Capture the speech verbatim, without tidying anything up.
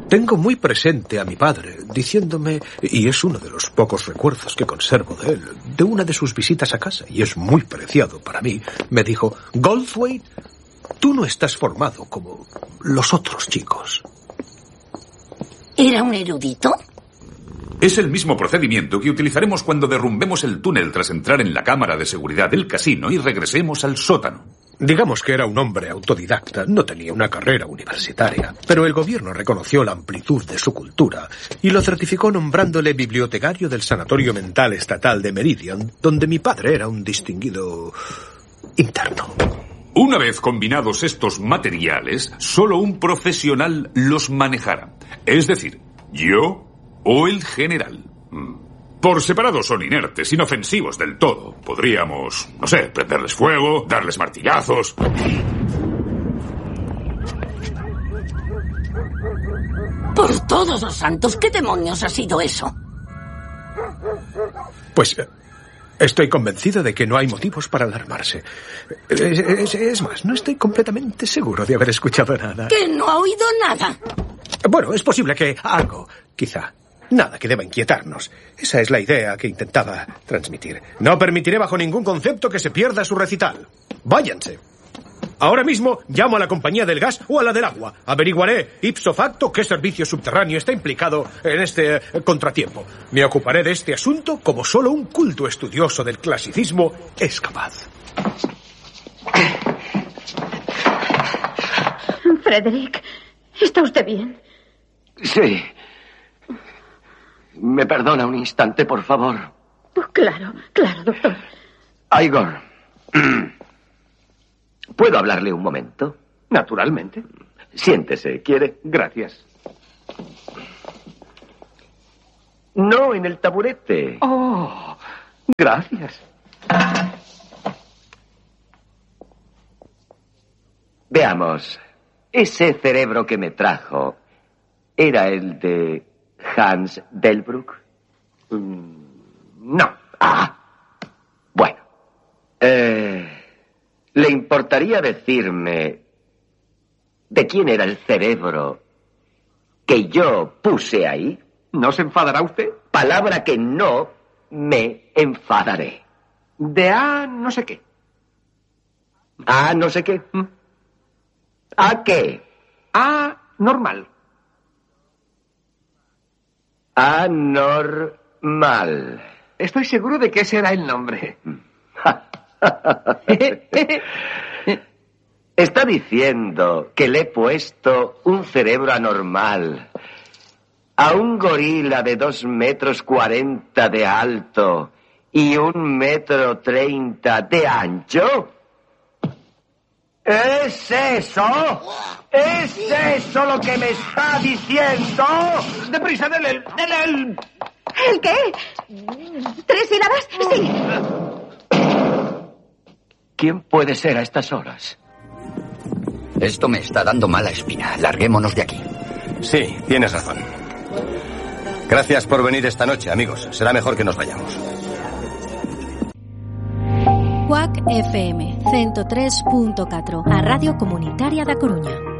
Tengo muy presente a mi padre diciéndome, y es uno de los pocos recuerdos que conservo de él, de una de sus visitas a casa, y es muy preciado para mí, me dijo, Goldthwaite, tú no estás formado como los otros chicos. ¿Era un erudito? Es el mismo procedimiento que utilizaremos cuando derrumbemos el túnel tras entrar en la cámara de seguridad del casino y regresemos al sótano. Digamos que era un hombre autodidacta, no tenía una carrera universitaria, pero el gobierno reconoció la amplitud de su cultura y lo certificó nombrándole bibliotecario del Sanatorio Mental Estatal de Meridian, donde mi padre era un distinguido interno. Una vez combinados estos materiales, solo un profesional los manejará. Es decir, yo o el general. Por separado son inertes, inofensivos del todo. Podríamos, no sé, prenderles fuego, darles martillazos. Por todos los santos, ¿qué demonios ha sido eso? Pues estoy convencido de que no hay motivos para alarmarse. Es, es, es más, no estoy completamente seguro de haber escuchado nada. ¿Que no ha oído nada? Bueno, es posible que algo, quizá. Nada que deba inquietarnos. Esa es la idea que intentaba transmitir. No permitiré bajo ningún concepto que se pierda su recital. Váyanse. Ahora mismo llamo a la compañía del gas o a la del agua. Averiguaré ipso facto qué servicio subterráneo está implicado en este contratiempo. Me ocuparé de este asunto como solo un culto estudioso del clasicismo es capaz. Frederick, ¿está usted bien? Sí. ¿Me perdona un instante, por favor? Pues claro, claro, doctor. Igor, ¿puedo hablarle un momento? Naturalmente. Siéntese, ¿quiere? Gracias. No, en el taburete. Oh, gracias. Veamos, ese cerebro que me trajo, ¿era el de Hans Delbrück? Mm, no. Ah, bueno. Eh, ¿Le importaría decirme de quién era el cerebro que yo puse ahí? ¿No se enfadará usted? Palabra que no me enfadaré. De A no sé qué. ¿A no sé qué? ¿Mm? ¿A qué? A normal. Anormal. Estoy seguro de que ese era el nombre. Está diciendo que le he puesto un cerebro anormal a un gorila de dos metros cuarenta de alto y un metro treinta de ancho. ¿Es eso? ¿Es eso lo que me está diciendo? ¡Deprisa, dele el... dele el... ¿El qué? ¿Tres sílabas? Sí. ¿Quién puede ser a estas horas? Esto me está dando mala espina. Larguémonos de aquí. Sí, tienes razón. Gracias por venir esta noche, amigos. Será mejor que nos vayamos. C U A C F M ciento tres punto catro, a Radio Comunitaria da Coruña.